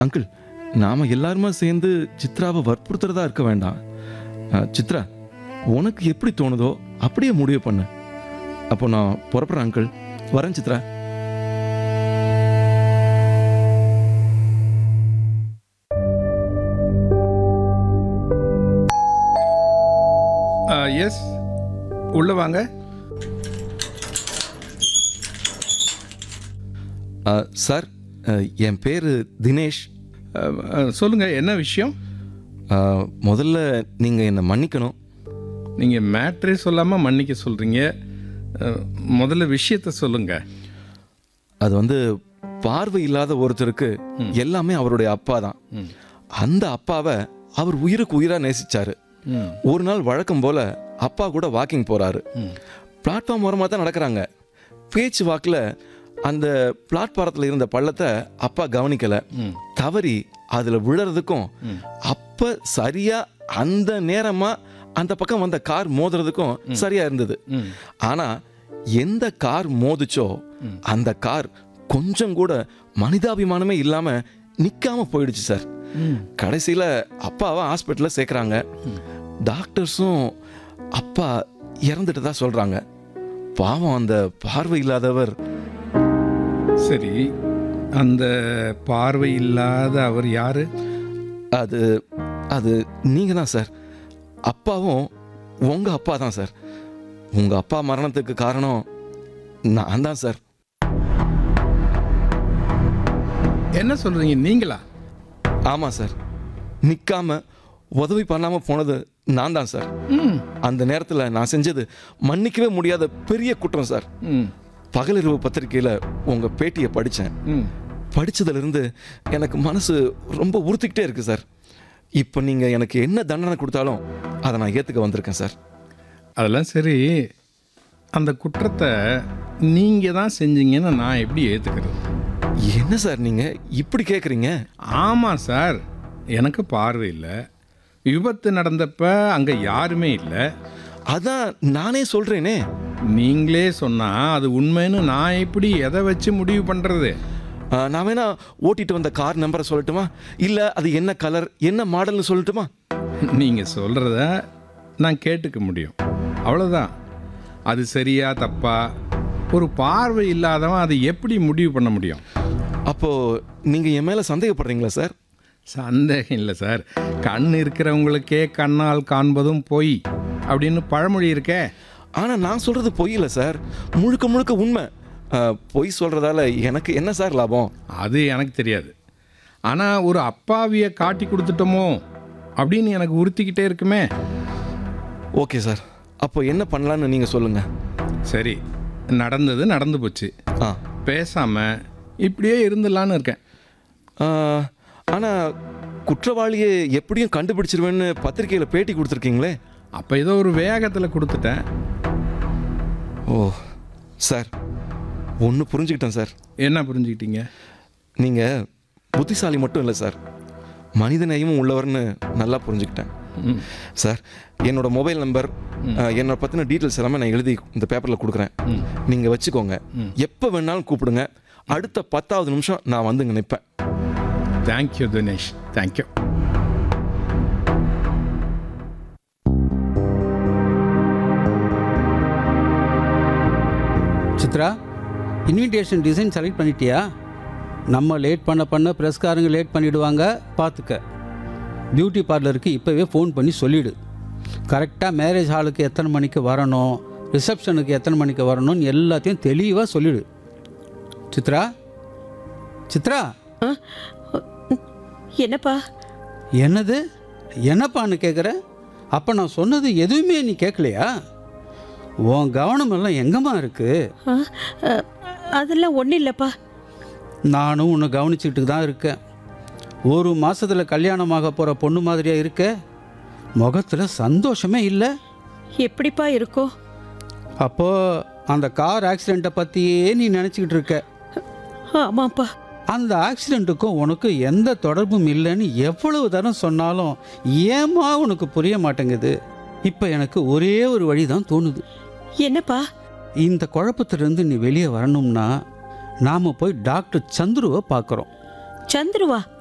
Uncle, நாம எல்லாருமா சேர்ந்து சித்ராவை வற்புறுத்துறதா இருக்க வேண்டாம். சித்ரா, உனக்கு எப்படி தோணுதோ அப்படியே முடிவு பண்ணு. அப்போ நான் புறப்படுறேன் அங்கிள். வரேன் சித்ரா. எஸ், உள்ள வாங்க. சார், என் பேர் தினேஷ். சொல்லுங்க, என்ன விஷயம்? முதல்ல நீங்கள் என்னை மன்னிக்கணும். நீங்கள் மேட்ரே சொல்லாமல் மன்னிக்க சொல்கிறீங்க. முதல்ல விஷயத்த சொல்லுங்க. அது வந்து பார்வை இல்லாத ஒருத்தருக்கு எல்லாமே அவருடைய அப்பா தான். அந்த அப்பாவை அவர் உயிருக்கு உயிராக நேசிச்சாரு. ஒரு நாள் வழக்கம் போல அப்பா கூட வாக்கிங் போறாரு. பிளாட்ஃபார்ம் ஓரமாக தான் நடக்கிறாங்க. பேச்சு வாக்கில் அந்த பிளாட்பாரத்தில் இருந்த பள்ளத்தை அப்பா கவனிக்கல. தவறி அதுல விழுறதுக்கும் அப்ப சரியா அந்த நேரமா அந்த பக்கம் வந்த கார் மோதுறதுக்கும் சரியா இருந்தது. ஆனா எந்த கார் மோதுச்சோ அந்த கார் கொஞ்சம் கூட மனிதாபிமானமே இல்லாம நிக்காம போயிடுச்சு சார். கடைசியில அப்பாவை ஹாஸ்பிட்டல்ல சேர்க்கறாங்க. டாக்டர்ஸும் அப்பா இறந்துட்டு தான் சொல்றாங்க. பாவம் அந்த பார்வை இல்லாதவர். சரி, அந்த பார்வை இல்லாத அவர் யாரு? அது அது நீங்க தான் சார். அப்பாவும் உங்க அப்பா தான் சார். உங்க அப்பா மரணத்துக்கு காரணம் நான் தான் சார். என்ன சொல்றீங்க, நீங்களா? ஆமா சார். நிக்காம உதவி பண்ணாம போனது நான் தான் சார். அந்த நேரத்தில் நான் செஞ்சது மன்னிக்கவே முடியாத பெரிய குற்றம் சார். பகலிரவு பத்திரிகையில் உங்க பேட்டியை படித்தேன். படித்ததுலேருந்து எனக்கு மனசு ரொம்ப உறுத்திக்கிட்டே இருக்கு சார். இப்போ நீங்கள் எனக்கு என்ன தண்டனை கொடுத்தாலும் அதை நான் ஏற்றுக்க வந்திருக்கேன் சார். அதெல்லாம் சரி, அந்த குற்றத்தை நீங்கள் தான் செஞ்சீங்கன்னு நான் எப்படி ஏற்றுக்கிறது? என்ன சார் நீங்கள் இப்படி கேட்குறீங்க? ஆமாம் சார், எனக்கு பார்வை இல்லை. விபத்து நடந்தப்ப அங்கே யாருமே இல்லை. அதான் நானே சொல்கிறேனே. நீங்களே சொன்னால் அது உண்மைன்னு நான் எப்படி எதை வச்சு முடிவு பண்ணுறது? நான் வேணா ஓட்டிட்டு வந்த கார் நம்பரை சொல்லட்டுமா? இல்லை அது என்ன கலர் என்ன மாடல்னு சொல்லட்டுமா? நீங்கள் சொல்கிறத நான் கேட்டுக்க முடியும், அவ்வளோதான். அது சரியா தப்பா? ஒரு பார்வை இல்லாதவன் அதை எப்படி முடிவு பண்ண முடியும்? அப்போது நீங்கள் என் மேலே சந்தேகப்படுறீங்களா சார்? சந்தேகம் இல்லை சார். கண் இருக்கிறவங்களுக்கே கண்ணால் காண்பதும் பொய் அப்படின்னு பழமொழி இருக்கே. ஆனால் நான் சொல்கிறது பொய் இல்லை சார், முழுக்க முழுக்க உண்மை. பொய் சொல்கிறதால எனக்கு என்ன சார் லாபம்? அது எனக்கு தெரியாது. ஆனால் ஒரு அப்பாவியை காட்டி கொடுத்துட்டோமோ அப்படின்னு எனக்கு உறுத்திக்கிட்டே இருக்குமே. ஓகே சார், அப்போ என்ன பண்ணலான்னு நீங்கள் சொல்லுங்கள். சரி, நடந்தது நடந்து போச்சு. பேசாமல் இப்படியே இருந்துடலான்னு இருக்கேன். ஆனால் குற்றவாளியை எப்படியும் கண்டுபிடிச்சிருவேன்னு பத்திரிக்கையில் பேட்டி கொடுத்துருக்கீங்களே. அப்போ ஏதோ ஒரு வேகத்தில் கொடுத்துட்டேன். ஓ சார், ஒன்று புரிஞ்சுக்கிட்டேன் சார். என்ன புரிஞ்சுக்கிட்டீங்க? நீங்கள் புத்திசாலி மட்டும் இல்லை சார், மனிதநேயமும் உள்ளவர்னு நல்லா புரிஞ்சுக்கிட்டேன் சார். என்னோட மொபைல் நம்பர், என்னை பற்றின டீட்டெயில்ஸ் எல்லாமே நான் எழுதி இந்த பேப்பரில் கொடுக்குறேன். நீங்கள் வச்சுக்கோங்க. எப்போ வேணாலும் கூப்பிடுங்க. அடுத்த 10வது நிமிஷம் நான் வந்து இங்கே நிற்பேன். Thank you Dinesh, thank you. Chitra, invitation design select பண்ணிட்டியா? நம்ம லேட் பண்ண ப்ரெஸ்காரங்க லேட் பண்ணிவிடுவாங்க, பார்த்துக்க. பியூட்டி பார்லருக்கு இப்போவே ஃபோன் பண்ணி சொல்லிவிடு. கரெக்டாக மேரேஜ் ஹாலுக்கு எத்தனை மணிக்கு வரணும், ரிசப்ஷனுக்கு எத்தனை மணிக்கு வரணும்னு எல்லாத்தையும் தெளிவாக சொல்லிவிடு. சித்ரா, சித்ரா. என்னப்பா? என்னது என்னப்பான்னு கேட்குற? அப்போ நான் சொன்னது எதுவுமே நீ கேட்கலையா? உன் கவனமெல்லாம் எங்கம்மா இருக்கு? அதெல்லாம் ஒன்றும் இல்லைப்பா. நானும் உன்னை கவனிச்சுக்கிட்டு தான் இருக்கேன். ஒரு மாதத்தில் கல்யாணமாக போகிற பொண்ணு மாதிரியாக இருக்க, முகத்தில் சந்தோஷமே இல்லை. எப்படிப்பா இருக்கும்? அப்போது அந்த கார் ஆக்சிடெண்ட்டை பற்றியே நீ நினச்சிக்கிட்டு இருக்க. ஆமாப்பா. அந்த ஆக்சிடெண்ட்டுக்கும் உனக்கு எந்த தொடர்பும் இல்லைன்னு எவ்வளவு தரம் சொன்னாலும் ஏமா உனக்கு புரிய மாட்டேங்குது? இப்போ எனக்கு ஒரே ஒரு வழி தான் தோணுது. என்னப்பா? இந்த குழப்பத்திலிருந்து நீ வெளியே வரணும்னா நாம் போய் டாக்டர் சந்துருவை பார்க்குறோம். சந்துருவா?